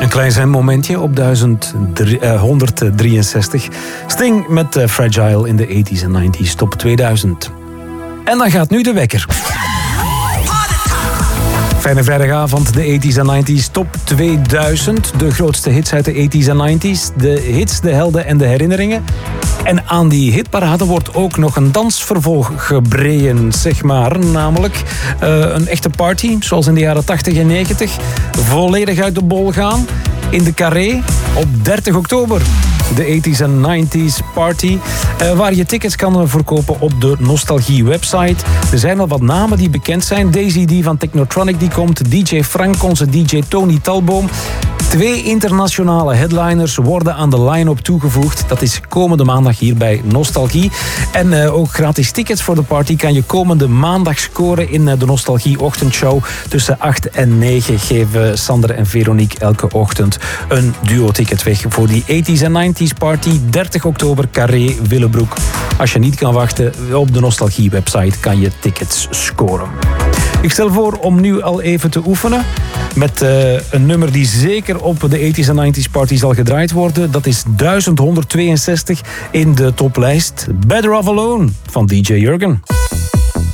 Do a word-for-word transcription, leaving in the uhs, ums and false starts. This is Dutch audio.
klein zendmomentje op duizend honderddrieënzestig. Sting met uh, Fragile in de tachtiger en negentiger top tweeduizend. En dan gaat nu de wekker. Fijne vrijdagavond, de tachtiger en negentiger top tweeduizend. De grootste hits uit de tachtiger en negentiger. De hits, de helden en de herinneringen. En aan die hitparade wordt ook nog een dansvervolg gebreien, zeg maar. Namelijk uh, een echte party, zoals in de jaren tachtig en negentig. Volledig uit de bol gaan in de Carré op dertig oktober. De tachtiger en negentiger party, uh, waar je tickets kan verkopen op de Nostalgie website. Er zijn al wat namen die bekend zijn. Daisy D van Technotronic die komt, D J Frank, onze D J Tony Talboom. Twee internationale headliners worden aan de line-up toegevoegd. Dat is komende maandag hier bij Nostalgie. En uh, ook gratis tickets voor de party kan je komende maandag scoren in uh, de Nostalgie ochtendshow. Tussen acht en negen geven Sander en Veronique elke ochtend een duo-ticket weg voor die tachtiger en negentiger party. dertig oktober, Carré, Willebroek. Als je niet kan wachten, op de Nostalgie website kan je tickets scoren. Ik stel voor om nu al even te oefenen met uh, een nummer die zeker op de tachtiger en negentiger party zal gedraaid worden. Dat is duizend honderdtweeënzestig in de toplijst. Better Off Alone van D J Jurgen.